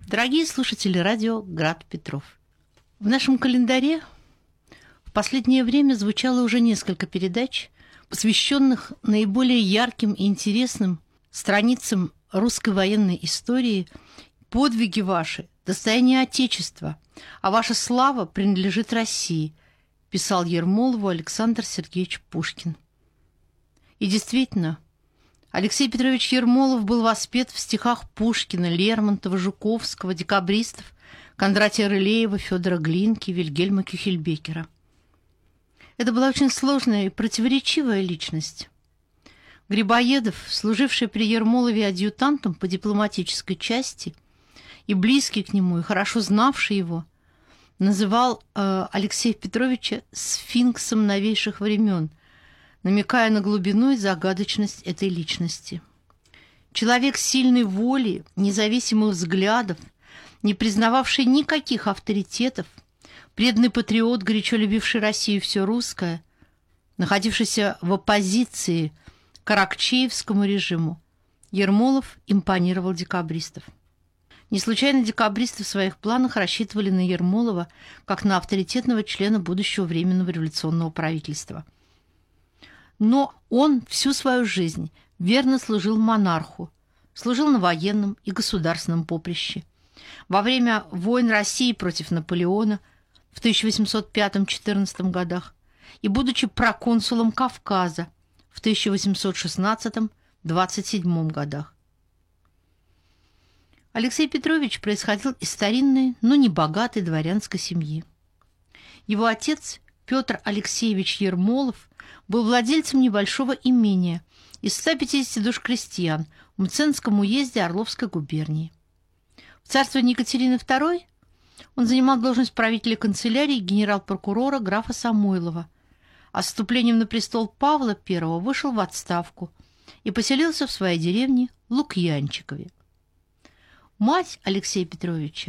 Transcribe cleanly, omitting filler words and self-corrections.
Дорогие слушатели радио «Град Петров», в нашем календаре в последнее время звучало уже несколько передач, посвященных наиболее ярким и интересным страницам русской военной истории. «Подвиги ваши – достояние Отечества, а ваша слава принадлежит России», писал Ермолову Александр Сергеевич Пушкин. И действительно, Алексей Петрович Ермолов был воспет в стихах Пушкина, Лермонтова, Жуковского, декабристов, Кондратия Рылеева, Федора Глинки, Вильгельма Кюхельбекера. Это была очень сложная и противоречивая личность. Грибоедов, служивший при Ермолове адъютантом по дипломатической части и близкий к нему, и хорошо знавший его, называл Алексея Петровича сфинксом новейших времен, намекая на глубину и загадочность этой личности. Человек сильной воли, независимых взглядов, не признававший никаких авторитетов, преданный патриот, горячо любивший Россию и все русское, находившийся в оппозиции к аракчеевскому режиму, Ермолов импонировал декабристов. Не случайно декабристы в своих планах рассчитывали на Ермолова как на авторитетного члена будущего Временного революционного правительства. Но он всю свою жизнь верно служил монарху, служил на военном и государственном поприще. Во время войн России против Наполеона в 1805-14 годах и будучи проконсулом Кавказа в 1816-27 годах. Алексей Петрович происходил из старинной, но не богатой дворянской семьи. Его отец Петр Алексеевич Ермолов был владельцем небольшого имения из 150 душ крестьян в Мценском уезде Орловской губернии. В царствовании Екатерины II он занимал должность правителя канцелярии генерал-прокурора графа Самойлова, а с вступлением на престол Павла I вышел в отставку и поселился в своей деревне Лукьянчикове. Мать Алексея Петровича